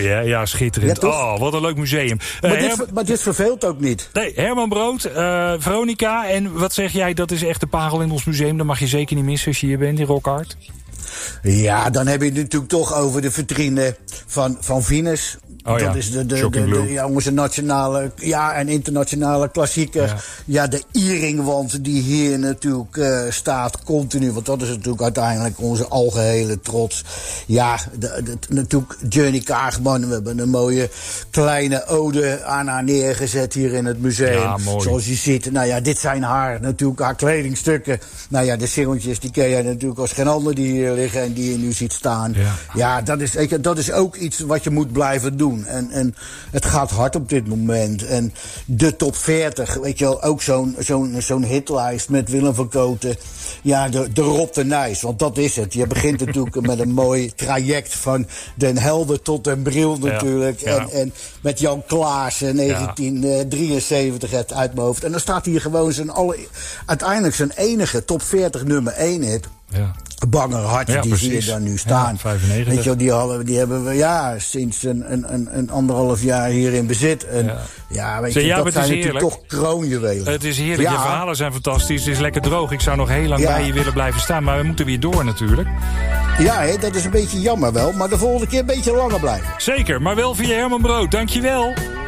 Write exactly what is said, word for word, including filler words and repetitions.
Mooi, hè? Ja, schitterend. Ja, oh, wat een leuk museum. Maar, Uh, dit, Her- maar dit verveelt ook niet. nee, Herman Brood, uh, Veronica. En wat zeg jij, dat is echt de parel in ons museum. Dat mag je zeker niet missen als je hier bent in Rockhart. Ja, dan heb je het natuurlijk toch over de vitrine van, van Venus. Oh ja, dat is de, de, Shocking de, de, Blue. ja, onze nationale ja, en internationale klassieker. Ja. Ja, de Earringwand die hier natuurlijk uh, staat continu. Want dat is natuurlijk uiteindelijk onze algehele trots. Ja, de, de, natuurlijk Journey Kaagman. We hebben een mooie kleine ode aan haar neergezet hier in het museum. Ja, mooi. Zoals je ziet. Nou ja, dit zijn haar natuurlijk haar kledingstukken. Nou ja, de singeltjes die ken jij natuurlijk als geen ander die hier liggen en die je nu ziet staan. Ja, ja dat, is, weet je, dat is ook iets wat je moet blijven doen. En, en het gaat hard op dit moment. En de top veertig, weet je wel, ook zo'n, zo'n, zo'n hitlijst met Willem van Kooten. Ja, de, de Rob Nijs, want dat is het. Je begint natuurlijk met een mooi traject van Den Helder tot Den Bril natuurlijk. Ja, ja. En, en met Jan Klaassen, negentien drieënzeventig het uit mijn hoofd. En dan staat hier gewoon zijn alle, uiteindelijk zijn enige top veertig nummer één hit. Ja. Banger Hartje, Ja, die precies. zie je dan nu staan. Ja, vijfennegentig. Weet je wel, die, hadden, die hebben we ja, sinds een, een, een, een anderhalf jaar hier in bezit. En Ja. ja, weet Zeg, je, ja, dat het zijn is natuurlijk heerlijk. toch kroonjuwelen. Het is heerlijk, Ja. je verhalen zijn fantastisch. Het is lekker droog. Ik zou nog heel lang Ja. bij je willen blijven staan. Maar we moeten weer door natuurlijk. Ja, hè, dat is een beetje jammer wel. Maar de volgende keer een beetje langer blijven. Zeker, maar wel via Herman Brood. Dankjewel.